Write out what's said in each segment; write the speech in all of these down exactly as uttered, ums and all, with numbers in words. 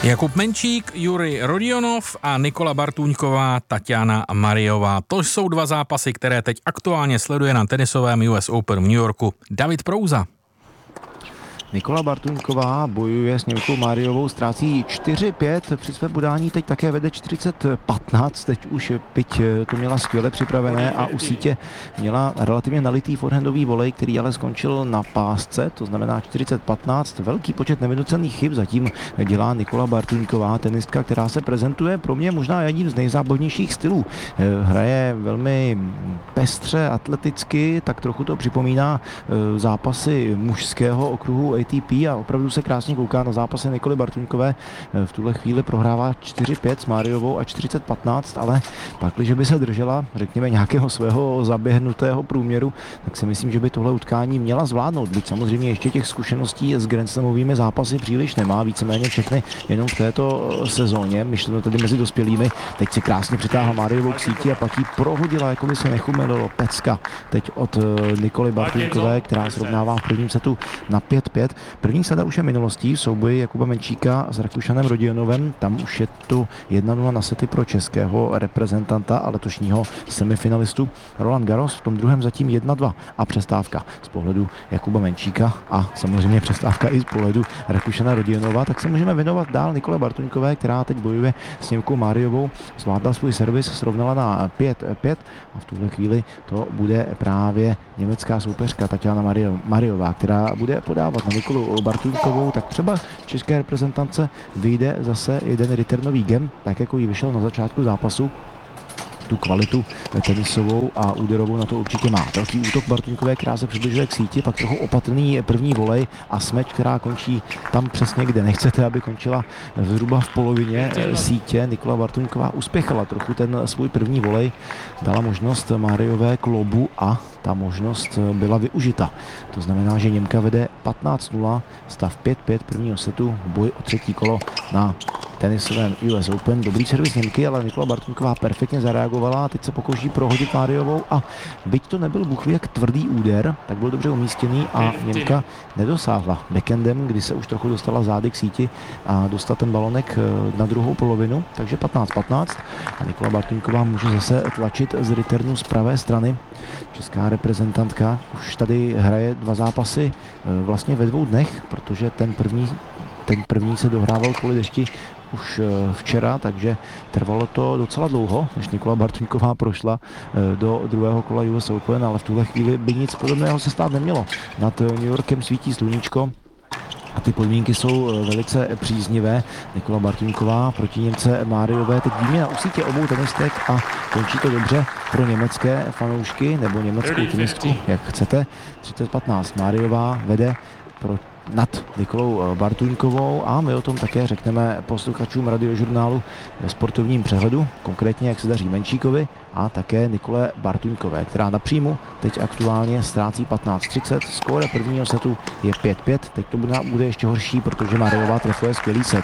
Jakub Menčík, Jurij Rodionov a Nikola Bartůňková, Tatiana Mariová. To jsou dva zápasy, které teď aktuálně sleduje na tenisovém U S Open v New Yorku David Prouza. Nikola Bartůňková bojuje s Němkou Mariovou, ztrácí čtyři pět, při svém podání teď také vede čtyřicet patnáct, teď už byť to měla skvěle připravené a u sítě měla relativně nalitý forehandový volej, který ale skončil na pásce, to znamená čtyřicet patnáct, velký počet nevynucených chyb zatím dělá Nikola Bartůňková, tenistka, která se prezentuje pro mě možná jedním z nejzábavnějších stylů. Hraje velmi pestře, atleticky, tak trochu to připomíná zápasy mužského okruhu A T P a opravdu se krásně kouká na zápasy Nikoly Bartůňkové. V tuhle chvíli prohrává čtyři pět s Mariovou a čtyřicet patnáct, ale pak, když by se držela, řekněme, nějakého svého zaběhnutého průměru, tak si myslím, že by tohle utkání měla zvládnout. Byť samozřejmě ještě těch zkušeností s Grand Slamovými zápasy příliš nemá, víceméně všechny jenom v této sezóně, myšleno tedy mezi dospělými. Teď si krásně přitáhla Mariovou k síti a pak ji prohodila, jako by se nechumelilo. Pecka teď od Nikoly Bartůňkové, která srovnává v prvním setu na pět pět. První sada už je minulostí v souboji Jakuba Menčíka s Rakušanem Rodionovem. Tam už je tu jedna nula na sety pro českého reprezentanta a letošního semifinalistu Roland Garros. V tom druhém zatím jedna dva a přestávka z pohledu Jakuba Menčíka a samozřejmě přestávka i z pohledu Rakušana Rodionova. Tak se můžeme věnovat dál Nikole Bartůňkové, která teď bojuje s Němkou Mariovou. Zvládla svůj servis, srovnala na pět pět a v tuhle chvíli to bude právě německá soupeřka Tatiana Mariová, která bude podávat na Nikolu Bartůňkovou, tak třeba české reprezentance vyjde zase jeden returnový game, tak jako jí vyšel na začátku zápasu. Tu kvalitu tenisovou a úderovou na to určitě má. Velký útok Bartůňkové, která se přibližuje k síti, pak trochu opatrný první volej a smeč, která končí tam přesně, kde nechcete, aby končila zhruba v polovině sítě. Nikola Bartůňková uspěchala trochu ten svůj první volej, dala možnost Mariové klobu a ta možnost byla využita. To znamená, že Němka vede patnáct nula, stav pět pět prvního setu, boj o třetí kolo na tenisovém U S Open. Dobrý servis Němky, ale Nikola Bartůňková perfektně zareagovala a teď se pokouší prohodit Mariovou a byť to nebyl bůh ví jak tvrdý úder, tak byl dobře umístěný a Němka nedosáhla backendem, kdy se už trochu dostala zády k síti a dostala ten balonek na druhou polovinu, takže patnáct patnáct a Nikola Bartůňková může zase tlačit z returnu z pravé strany. Česká reprezentantka už tady hraje dva zápasy vlastně ve dvou dnech, protože ten první, ten první se dohrával kvůli dešti už včera, takže trvalo to docela dlouho, než Nikola Bartůňková prošla do druhého kola U S Open, ale v tuhle chvíli by nic podobného se stát nemělo. Nad New Yorkem svítí sluníčko a ty podmínky jsou velice příznivé. Nikola Bartůňková proti Němce Mariové, teď výměna u sítě obou tenistek a končí to dobře pro německé fanoušky nebo německou tenistku, jak chcete. třicet patnáct Mariová vede pro nad Nikolou Bartůňkovou a my o tom také řekneme posluchačům radiožurnálu ve sportovním přehledu, konkrétně jak se daří Menčíkovi a také Nikole Bartůňkové, která na příjmu teď aktuálně ztrácí patnáct třicet, skóre prvního setu je pět pět, teď to bude, bude ještě horší, protože Mariová trefuje skvělý set.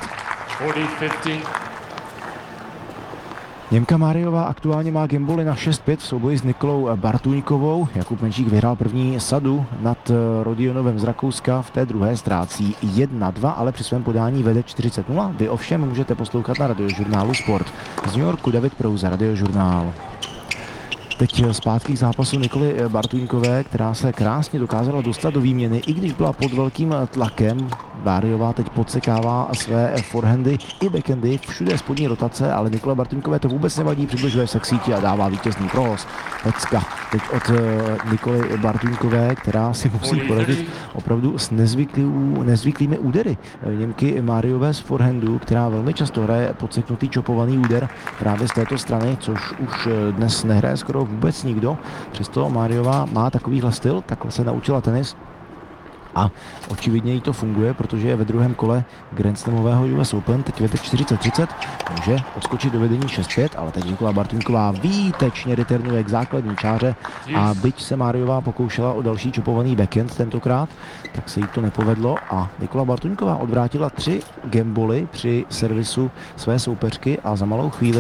Němka Mariová aktuálně má gameboly na šest pět v souboji s Nikolou Bartůňkovou. Jakub Menčík vyhrál první sadu nad Rodionovem z Rakouska, v té druhé ztrácí jedna dva, ale při svém podání vede čtyřicet nula. Vy ovšem můžete poslouchat na radiožurnálu Sport. Z New Yorku David Prouza, radiožurnál. Teď zpátky k zápasu Nikoly Bartůňkové, která se krásně dokázala dostat do výměny, i když byla pod velkým tlakem. Mariová teď podsekává své forehandy i backhandy, všude spodní rotace, ale Nikole Bartůňkové to vůbec nevadí, přibližuje se k síti a dává vítězný prohoz. Pecka teď od Nikoly Bartůňkové, která si musí poradit opravdu s nezvyklý, nezvyklými údery. Němky Mariové z forehandu, která velmi často hraje podseknutý čopovaný úder právě z této strany, což už dnes nehraje skoro vůbec nikdo. Přesto Mariová má takovýhle styl, takhle se naučila tenis. A očividně jí to funguje, protože je ve druhém kole Grand Slamového U S Open, teď vede čtyřicet třicet, může odskočit do vedení šest pět, ale teď Nikola Bartůňková výtečně returnuje k základní čáře a byť se Mariová pokoušela o další čopovaný backhand tentokrát, tak se jí to nepovedlo a Nikola Bartůňková odvrátila tři gameboly při servisu své soupeřky a za malou chvíli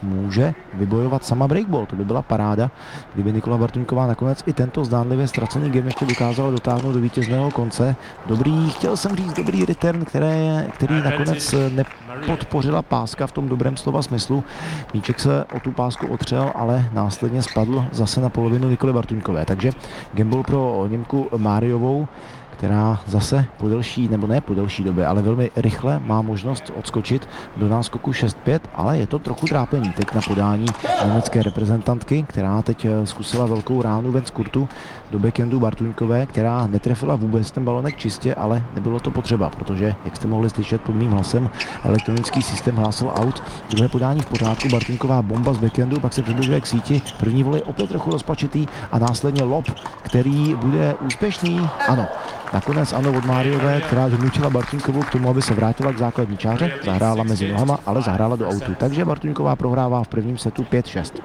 může vybojovat sama breakball. To by byla paráda, kdyby Nikola Bartuňková nakonec i tento zdánlivě ztracený game ještě dokázala dotáhnout do vítězného konce. Dobrý, chtěl jsem říct, dobrý return, které, který nakonec nepodpořila páska v tom dobrém slova smyslu. Míček se o tu pásku otřel, ale následně spadl zase na polovinu Nikoly Bartuňkové. Takže gamble pro Němku Mariovou, která zase po delší, nebo ne po delší době, ale velmi rychle má možnost odskočit do náskoku šest pět, ale je to trochu trápení teď na podání německé reprezentantky, která teď zkusila velkou ránu ven z kurtu do backhandu Bartuňkové, která netrefila vůbec ten balonek čistě, ale nebylo to potřeba, protože, jak jste mohli slyšet pod mým hlasem, elektronický systém hlásil out. Druhé podání v pořádku, Bartuňková bomba z backhandu, pak se přibližuje k síti, první volej opět trochu rozpačitý a následně lob, který bude úspěšný. Ano, nakonec ano od Mariové, která donutila Bartuňkovou k tomu, aby se vrátila k základní čáře, zahrála mezi nohama, ale zahrála do autu. Takže Bartuňková prohrává v prvním setu pět šest.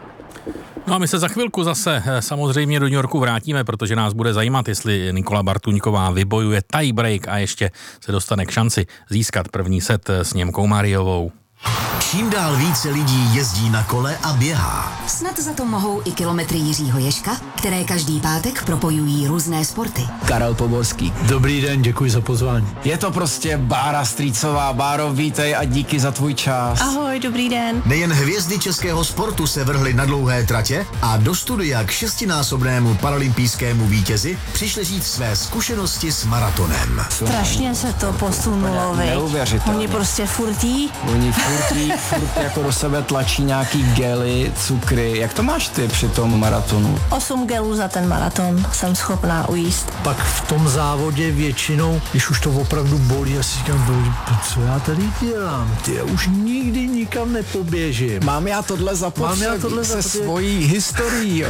No a my se za chvilku zase samozřejmě do New Yorku vrátíme, protože nás bude zajímat, jestli Nikola Bartuňková vybojuje tiebreak a ještě se dostane k šanci získat první set s Němkou Mariovou. Čím dál více lidí jezdí na kole a běhá. Snad za to mohou i kilometry Jiřího Ježka, které každý pátek propojují různé sporty. Karel Poborský. Dobrý den, děkuji za pozvání. Je to prostě Bára Strýcová. Báro, vítej a díky za tvůj čas. Ahoj, dobrý den. Nejen hvězdy českého sportu se vrhly na dlouhé tratě a do studia k šestinásobnému paralympijskému vítězi přišli říct své zkušenosti s maratonem. Strašně se to posunulo, viď? Neuvěřitelně. Oni prostě furtí. Oni furtí, furt jako do sebe tlačí nějaký gely, cukry. Jak to máš ty při tom maratonu? Osm gelů za ten maraton jsem schopná ujíst. Pak v tom závodě většinou, když už to opravdu bolí, já si říkám, co já tady dělám? Ty, já už nikdy nikam nepoběžím. Mám já tohle zapotřebí Mám já tohle se zapotřebí. svojí historií.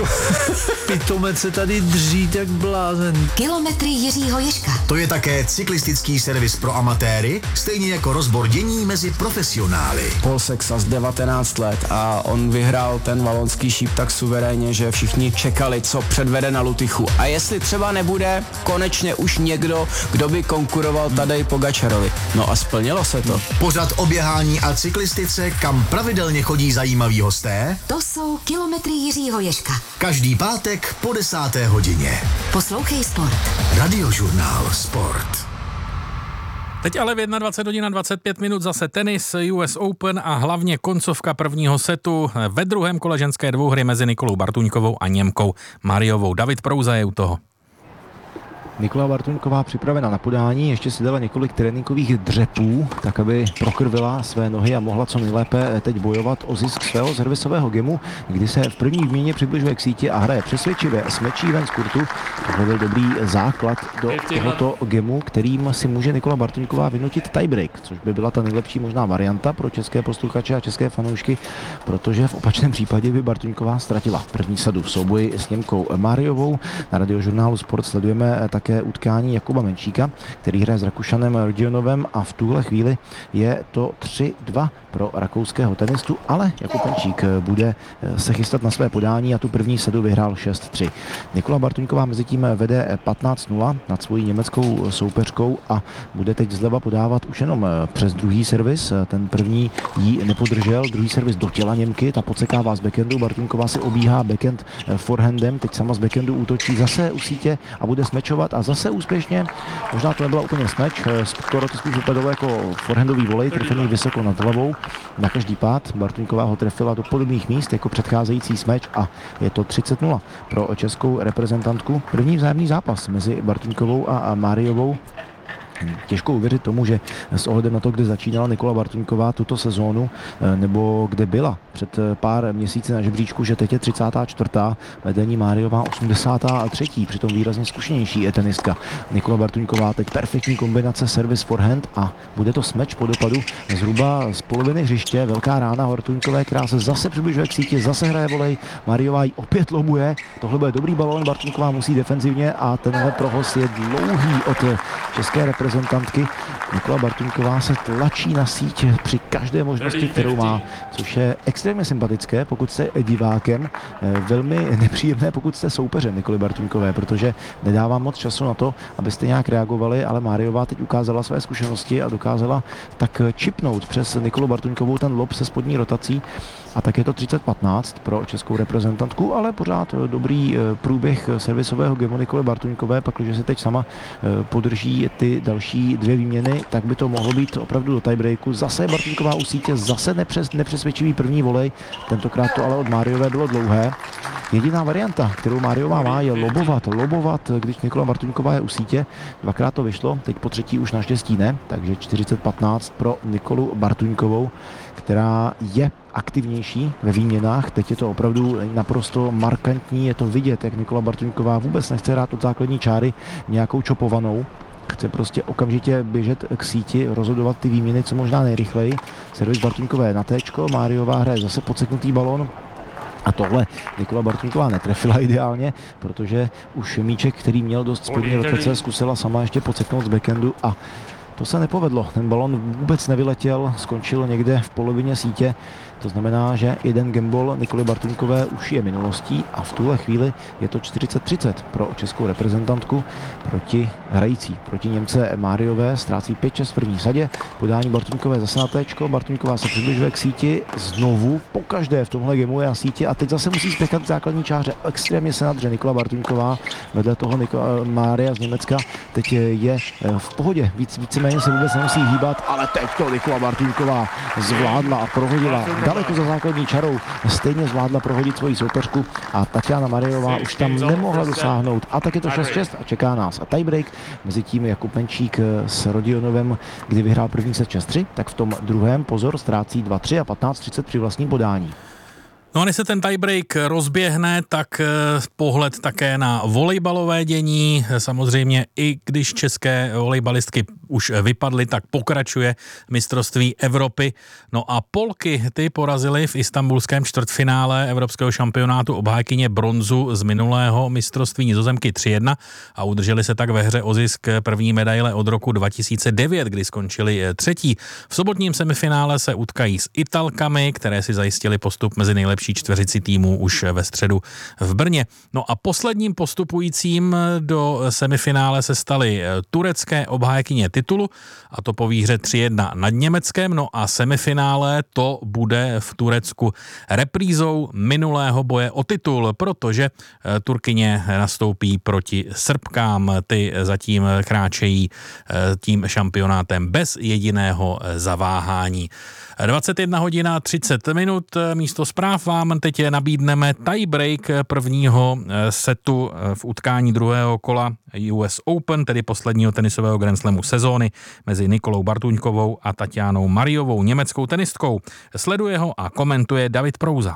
Pitomec se tady dřít jak blázen. Kilometry Jiřího Ježka. To je také cyklistický servis pro amatéry, stejně jako rozbor dění mezi profesionály. Paul Sexas, devatenáct let a on vyhrál ten valonský šíp tak suverénně, že všichni čekali, co předvede na Lutychu. A jestli třeba nebude konečně už někdo, kdo by konkuroval Tadej Pogačarovi. No a splnilo se to. Pořad o běhání a cyklistice, kam pravidelně chodí zajímaví hosté. To jsou kilometry Jiřího Ježka. Každý pátek po desáté hodině. Poslouchej sport. Radiožurnál Sport. Teď ale v dvacet jedna hodin a dvacet pět minut zase tenis, U S Open a hlavně koncovka prvního setu ve druhém kole ženské dvouhry mezi Nikolou Bartuňkovou a Němkou Mariovou. David Prouza je u toho. Nikola Bartuňková připravena na podání, ještě si dala několik tréninkových dřepů, tak aby prokrvila své nohy a mohla co nejlépe teď bojovat o zisk svého servisového gemu, kdy se v první výměně přibližuje k síti a hraje přesvědčivě, smečí ven z kurtu. To byl dobrý základ do tohoto gemu, kterým si může Nikola Bartuňková vynutit tiebreak, což by byla ta nejlepší možná varianta pro české posluchače a české fanoušky, protože v opačném případě by Bartuňková ztratila první sadu v souboji s Němkou Mariovou. Na Radiožurnálu Sport sledujeme tak utkání Jakuba Menčíka, který hraje s Rakušanem Rodionovem a v tuhle chvíli je to tři dva pro rakouského tenistu, ale Jakub Menčík bude se chystat na své podání a tu první sadu vyhrál šest tři. Nikola Bartuňková mezitím vede patnáct nula nad svojí německou soupeřkou a bude teď zleva podávat už jenom přes druhý servis. Ten první jí nepodržel, druhý servis do těla Němky, ta podsekává z backhandu, Bartuňková si obíhá backhand forehandem, teď sama z backhandu útočí zase u sítě a bude smečovat a zase úspěšně. Možná to nebyla úplně smeč, skoro to spíš vypadalo jako forehandový volej, trefený vysoko nad hlavou. Na každý pád Bartuňková ho trefila do podobných míst jako předcházející smeč a je to třicet nula pro českou reprezentantku. První vzájemný zápas mezi Bartuňkovou a Mariovou. Těžko uvěřit tomu, že s ohledem na to, kde začínala Nikola Bartuňková tuto sezónu, nebo kde byla před pár měsíci na žebříčku, že teď je třicátá čtvrtá vedení Mariová osmdesátá třetí přitom výrazně zkušenější je tenistka. Nikola Bartuňková teď perfektní kombinace servis forehand a bude to smeč po dopadu zhruba z poloviny hřiště, velká rána Bartuňkové, která se zase přibližuje k síti, zase hraje volej, Mariová ji opět lobuje, tohle bude dobrý balón, Bartuňková musí defenzivně a tenhle prohoz je dlouhý od české reprezentace reprezentantky. Nikola Bartuňková se tlačí na síť při každé možnosti, kterou má, což je extrémně sympatické, pokud jste divákem, velmi nepříjemné, pokud jste soupeřem Nikoly Bartuňkové, protože nedává moc času na to, abyste nějak reagovali, ale Máriová teď ukázala své zkušenosti a dokázala tak čipnout přes Nikolu Bartuňkovou ten lob se spodní rotací a tak je to třicet patnáct pro českou reprezentantku, ale pořád dobrý průběh servisového gemu Nikoly Bartuňkové, pak když se teď sama podrží ty další dvě výměny, tak by to mohlo být opravdu do tiebreaku. Zase Bartuňková u sítě, zase nepřes, nepřesvědčivý první volej, tentokrát to ale od Máriové bylo dlouhé. Jediná varianta, kterou Máriová má, je lobovat, lobovat, když Nikola Bartuňková je u sítě. Dvakrát to vyšlo, teď po třetí už naštěstí ne, takže čtyřicet patnáct pro Nikolu Bartuňkovou, která je aktivnější ve výměnách. Teď je to opravdu naprosto markantní, je to vidět, jak Nikola Bartuňková vůbec nechce hrát od základní čáry nějakou čopovanou. Chce prostě okamžitě běžet k síti, rozhodovat ty výměny co možná nejrychleji. Servis Bartuňkové na téčko, Máriová hraje zase podseknutý balón. A tohle Nikola Bartuňková netrefila ideálně, protože už míček, který měl dost spodní rotace, zkusila sama ještě podseknout z backendu a to se nepovedlo. Ten balon vůbec nevyletěl, skončil někde v polovině sítě. To znamená, že jeden gameball Nikoly Bartuňkové už je minulostí a v tuhle chvíli je to čtyřicet třicet pro českou reprezentantku proti hrající. Proti Němce Máriové ztrácí pět šest v první sadě. Podání Bartuňkové zase na téčko. Bartuňková se přibližuje k síti. Znovu pokaždé v tomhle gamu je na síti a teď zase musí spěchat k základní čáře. Extrémně se nadře Nikola Bartuňková. Vedle toho Nikola, Mária z Německa teď je v pohodě. Víc, víceméně se vůbec nemusí hýbat, ale teď to Nikola Bartuňková zvládla a prohodila daleko za základní čarou, stejně zvládla prohodit svoji soupeřku a Tatiana Mariová už tam nemohla dosáhnout. A tak je to šest šest a čeká nás a tiebreak. Mezi tím Jakub Menčík s Rodionovem, kdy vyhrál první set šest tři, tak v tom druhém pozor ztrácí dva tři a patnáct třicet při vlastním podání. No a než se ten tiebreak rozběhne, tak pohled také na volejbalové dění. Samozřejmě i když české volejbalistky už vypadly, tak pokračuje mistrovství Evropy. No a Polky ty porazily v istanbulském čtvrtfinále evropského šampionátu obhájkyně bronzu z minulého mistrovství Nizozemky tři jedna a udrželi se tak ve hře o zisk první medaile od roku dva tisíce devět, kdy skončili třetí. V sobotním semifinále se utkají s Italkami, které si zajistili postup mezi nejlepší čtveřici týmů už ve středu v Brně. No a posledním postupujícím do semifinále se staly turecké obhájkyně titulu, a to po výhře tři jedna nad Německem. No a semifinále to bude v Turecku reprízou minulého boje o titul, protože Turkyně nastoupí proti Srbkám. Ty zatím kráčejí tím šampionátem bez jediného zaváhání. dvacet jedna hodin třicet minut, místo zpráv vám teď nabídneme tiebreak prvního setu v utkání druhého kola U S Open, tedy posledního tenisového Grand Slamu sezóny mezi Nikolou Bartuňkovou a Tatianou Mariovou, německou tenistkou. Sleduje ho a komentuje David Prouza.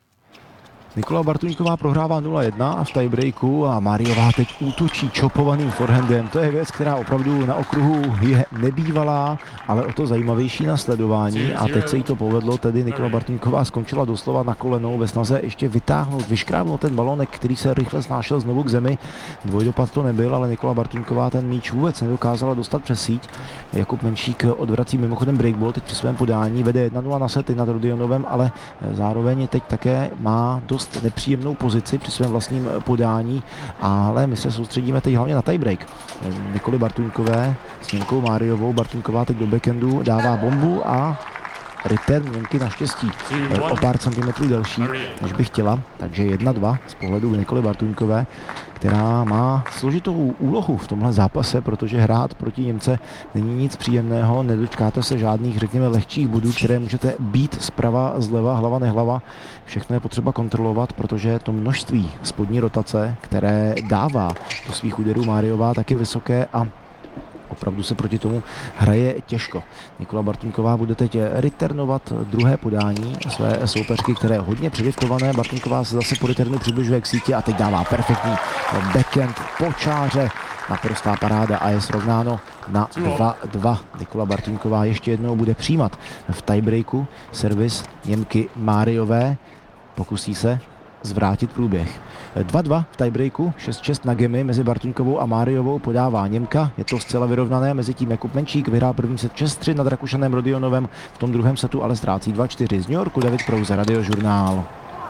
Nikola Bartuňková prohrává nula jedna a v tiebreaku a Mariová teď útočí čopovaným forehandem. To je věc, která opravdu na okruhu je nebývalá, ale o to zajímavější na sledování a teď se jí to povedlo, tedy Nikola Bartuňková skončila doslova na kolenou ve snaze ještě vytáhnout, vyškrábnout ten balonek, který se rychle snášel znovu k zemi. Dvojdopad to nebyl, ale Nikola Bartuňková ten míč vůbec nedokázala dostat přes síť. Jakub Menšík odvrací mimochodem breakball teď při svém podání, vede jedna nula na sety nad Rodionovem, ale zároveň teď také má dost nepříjemnou pozici při svém vlastním podání, ale my se soustředíme teď hlavně na tiebreak. Nikoli Bartuňkové s Němkou Máriovou. Bartuňková teď do backendu dává bombu a return Němky naštěstí o pár centimetrů delší, než by chtěla, takže jedna dva z pohledu Nikoli Bartuňkové, která má složitou úlohu v tomhle zápase, protože hrát proti Němce není nic příjemného, nedočkáte se žádných, řekněme, lehčích bodů, které můžete být zprava, zleva, hlava, nehlava. Všechno je potřeba kontrolovat, protože to množství spodní rotace, které dává do svých úderů Máriová, tak je vysoké a opravdu se proti tomu hraje těžko. Nikola Bartuňková bude teď returnovat druhé podání své soupeřky, které je hodně přiliftované. Bartuňková se zase po returnu přibližuje k síti a teď dává perfektní backhand po čáře. Naprostá paráda a je srovnáno na dva dva. Nikola Bartuňková ještě jednou bude přijímat v tiebreaku servis Němky Máriové. Pokusí se zvrátit průběh. dva dva v tiebreaku, šest šest na gemy mezi Bartuňkovou a Máriovou podává Němka. Je to zcela vyrovnané, mezi tím Jakub Menčík vyhrál první set šest tři nad Rakušanem Rodionovem, v tom druhém setu ale ztrácí dva čtyři. Z New Yorku David Prouze, Radiožurnál.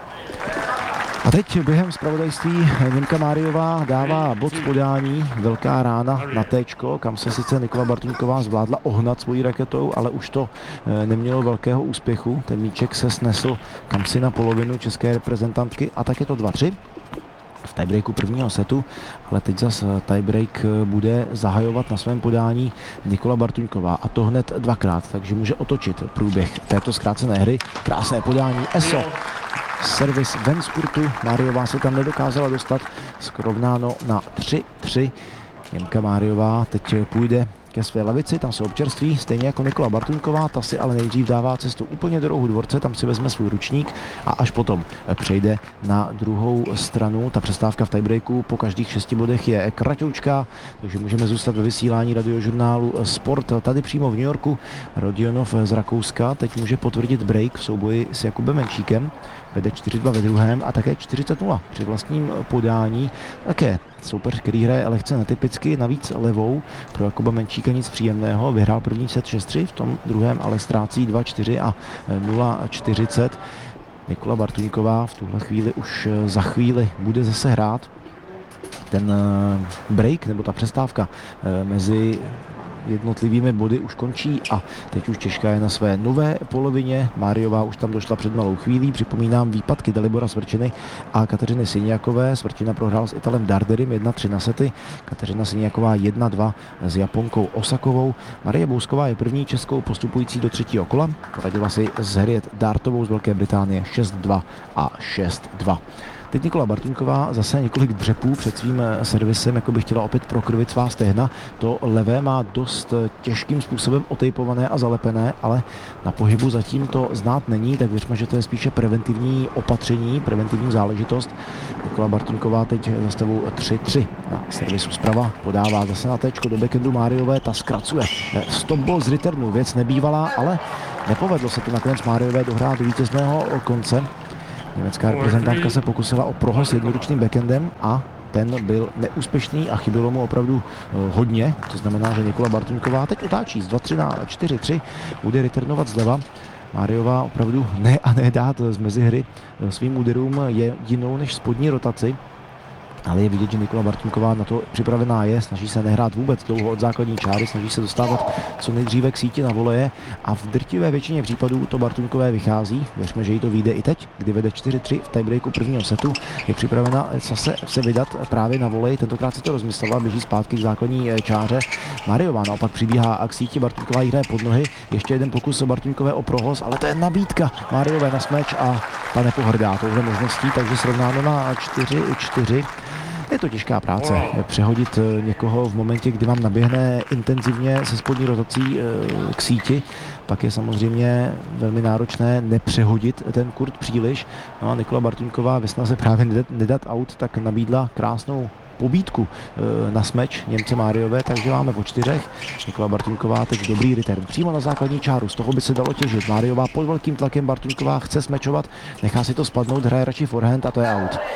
A teď během zpravodajství Němka Máriová dává bod z podání, velká rána na téčko, kam se sice Nikola Bartuňková zvládla ohnat svojí raketou, ale už to nemělo velkého úspěchu. Ten míček se snesl kam si na polovinu české reprezentantky a tak je to dva tři. V tiebreaku prvního setu, ale teď zase tiebreak bude zahajovat na svém podání Nikola Bartuňková a to hned dvakrát, takže může otočit průběh této zkrácené hry. Krásné podání, eso. Servis ven z kurtu, Máriová se tam nedokázala dostat, skrovnáno na tři tři. Němka Máriová teď půjde ke své lavici, tam se občerství, stejně jako Nikola Bartuňková, ta si ale nejdřív dává cestu úplně do rohu dvorce, tam si vezme svůj ručník a až potom přejde na druhou stranu. Ta přestávka v tiebreaku po každých šesti bodech je kratoučká, takže můžeme zůstat ve vysílání Radiožurnálu Sport tady přímo v New Yorku. Rodionov z Rakouska teď může potvrdit break v souboji s Jakubem Menčíkem, vede čtyři dva ve druhém a také čtyřicet nula při vlastním podání. Také soupeř, který hraje lehce netypicky, navíc levou, pro Jakuba Menčíka nic příjemného, vyhrál první set šest tři, v tom druhém ale ztrácí dva čtyři a nula čtyřicet. Nikola Bartuňková v tuhle chvíli už za chvíli bude zase hrát. Ten break, nebo ta přestávka mezi jednotlivými body už končí a teď už Češka je na své nové polovině. Máriová už tam došla před malou chvílí. Připomínám výpadky Dalibora Svrčiny a Kateřiny Siniakové. Svrčina prohrál s Italem Darderim jedna tři na sety. Kateřina Siniaková jedna dva s Japonkou Osakovou. Marie Bousková je první českou postupující do třetího kola. Poradila si s Harriet Dartovou z Velké Británie šest dva a šest dva. Teď Nikola Bartuňková zase několik dřepů před svým servisem, jako by chtěla opět prokrvit svá stehna. To levé má dost těžkým způsobem otejpované a zalepené, ale na pohybu zatím to znát není, tak věřme, že to je spíše preventivní opatření, preventivní záležitost. Nikola Bartuňková teď za stavou tři tři na servisu zprava, podává zase na téčko do backendu Máriové, ta zkracuje stop ball z returnu, věc nebývalá, ale nepovedlo se to nakonec Máriové dohrát do vítězného konce. Německá reprezentantka se pokusila o prohod s jednoručným backendem a ten byl neúspěšný a chybělo mu opravdu hodně. To znamená, že Nikola Bartuňková teď otáčí z dva tři na čtyři tři, bude returnovat zleva. Máriová opravdu ne a ne dát z mezihry svým úderům je jinou než spodní rotaci. Ale je vidět, že Nikola Bartuňková na to připravená je, snaží se nehrát vůbec dlouho od základní čáry, snaží se dostávat co nejdříve k síti na voleje a v drtivé většině případů to Bartuňkové vychází. Věřme, že jí to vyjde i teď, kdy vede čtyři tři v tiebreaku prvního setu. Je připravena zase se vydat právě na volej, tentokrát se to rozmyslela, běží zpátky k základní čáře. Máriová naopak přibíhá k síti, Bartuňková jí hraje pod nohy, ještě jeden pokus o Bartuňkové o prohoz, ale to je nabídka Máriové na smeč a ta nepohrdá touhle možností, takže srovnáno na čtyři čtyři. Je to těžká práce, přehodit někoho v momentě, kdy vám naběhne intenzivně se spodní rotací k síti. Pak je samozřejmě velmi náročné nepřehodit ten kurt příliš. No a Nikola Bartuňková ve snaze právě nedat, nedat out, tak nabídla krásnou pobídku na smeč Němce Máriové, takže máme po čtyřech. Nikola Bartuňková teď dobrý return. Přímo na základní čáru, z toho by se dalo těžit. Máriová pod velkým tlakem, Bartuňková chce smečovat, nechá si to spadnout, hraje radši forehand a to je out.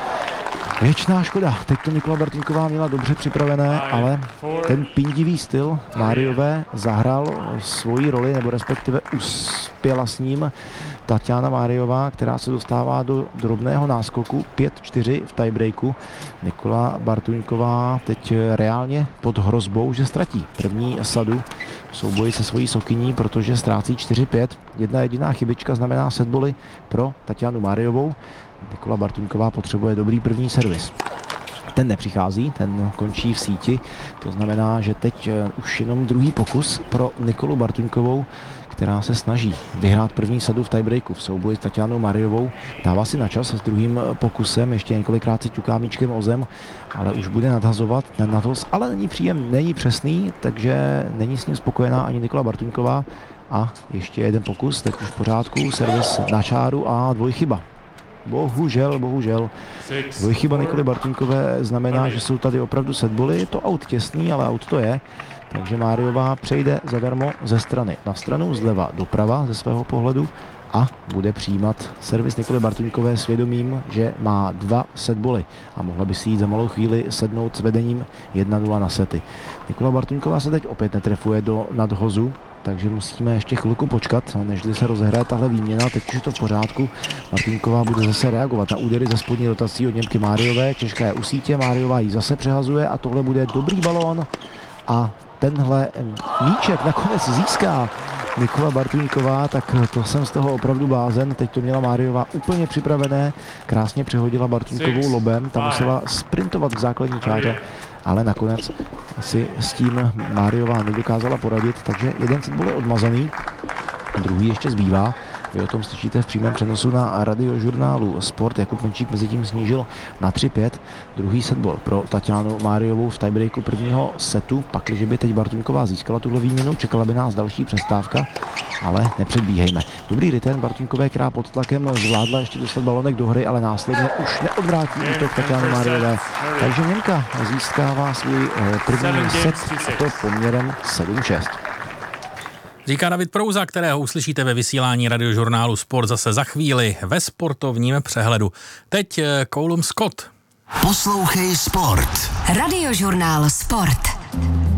Věčná škoda, teď to Nikola Bartuňková měla dobře připravené, ale ten pindivý styl Máriové zahrál svoji roli, nebo respektive uspěla s ním Tatiana Máriová, která se dostává do drobného náskoku pět čtyři v tiebreaku. Nikola Bartuňková teď reálně pod hrozbou, že ztratí první sadu v souboji se svojí sokyní, protože ztrácí čtyři pět. Jedna jediná chybička znamená setboly pro Tatianu Máriovou. Nikola Bartuňková potřebuje dobrý první servis. Ten nepřichází, ten končí v síti, to znamená, že teď už jenom druhý pokus pro Nikolu Bartuňkovou, která se snaží vyhrát první sadu v tiebreaku v souboji s Tatianou Máriovou. Dává si na čas s druhým pokusem, ještě několikrát si ťuká míčkem o zem, ale už bude nadhazovat ten natos, ale není příjem, není přesný, takže není s ním spokojená ani Nikola Bartuňková. A ještě jeden pokus, teď už v pořádku, servis na čáru a dvojchyba. Bohužel, bohužel. Dvojchyba Nikoly Bartuňkové znamená, že jsou tady opravdu setboly. Je to aut těsný, ale aut to je. Takže Máriová přejde zadarmo ze strany na stranu, zleva doprava ze svého pohledu a bude přijímat servis Nikoly Bartuňkové s vědomím, že má dva setboly a mohla by si jít za malou chvíli sednout s vedením jedna nula na sety. Nikola Bartuňková se teď opět netrefuje do nadhozu, takže musíme ještě chvilku počkat, než se rozehraje tahle výměna. Teď už je to v pořádku. Bartuňková bude zase reagovat na údery ze spodní rotací od Němky Máriové. Češka je u sítě, Máriová ji zase přehazuje a tohle bude dobrý balón a tenhle míček nakonec získá Nikola Bartuňková, tak to jsem z toho opravdu blázen. Teď to měla Máriová úplně připravené, krásně přehodila Bartuňkovou lobem, ta musela sprintovat k základní čáře, ale nakonec si s tím Máriová nedokázala poradit, takže jeden setball je odmazaný, druhý ještě zbývá. Vy o tom slyšíte v přímém přenosu na radiožurnálu Sport. Jakub Menčík mezi tím snížil na tři pět. Druhý setball pro Taťánu Máriovou v tiebreaku prvního setu. Pak, když by teď Bartuňková získala tuhle výměnu, čekala by nás další přestávka, ale nepředbíhejme. Dobrý return Bartuňkové, která pod tlakem zvládla ještě dostat balonek do hry, ale následně už neodvrátí útok Taťány Máriové. Takže Němka získává svůj první set, a to poměrem sedm šest. Říká David Prouza, kterého uslyšíte ve vysílání radiožurnálu Sport zase za chvíli ve sportovním přehledu. Teď Callum Scott. Poslouchej Sport. Radiožurnál Sport.